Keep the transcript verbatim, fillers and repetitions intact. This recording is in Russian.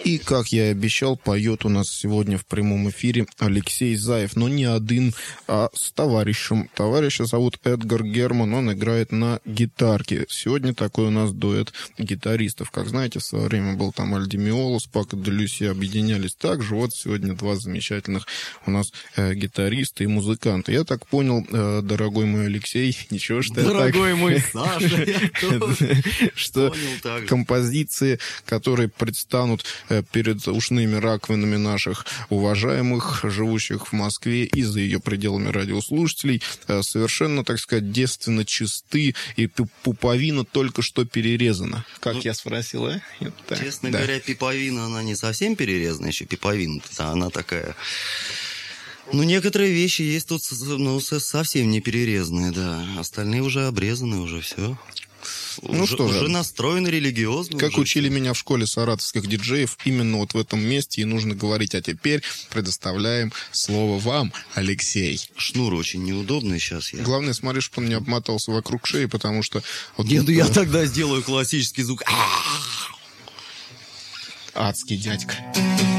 И, как я и обещал, поет у нас сегодня в прямом эфире Алексей Заев. Но не один, а с товарищем. Товарища зовут Эдгар Герман, он играет на гитарке. Сегодня такой у нас дуэт гитаристов. Как знаете, в свое время был там Аль Ди Меоло с Пако де Люси, объединялись также. Вот сегодня два замечательных у нас э, гитариста и музыканта. Я так понял, э, дорогой мой Алексей, ничего, что дорогой я так... мой Саша, я тоже что композиции, которые предстанут перед ушными раковинами наших уважаемых, живущих в Москве и за ее пределами радиослушателей, совершенно, так сказать, девственно чисты, и пуповина только что перерезана. Как ну, я спросил, а? Так, честно да. говоря, пиповина, она не совсем перерезана еще, пиповина, она такая... Ну, некоторые вещи есть тут, ну, совсем не перерезанные, да. Остальные уже обрезаны, уже все. Ну уже, что же, уже настроены религиозно. Как учили все. Меня в школе саратовских диджеев, именно вот в этом месте и нужно говорить. А теперь предоставляем слово вам, Алексей. Шнур очень неудобный сейчас. Я... Главное, смотри, чтобы он не обмотался вокруг шеи, потому что... Вот Нет, вот, я вот... тогда сделаю классический звук. Адский дядька.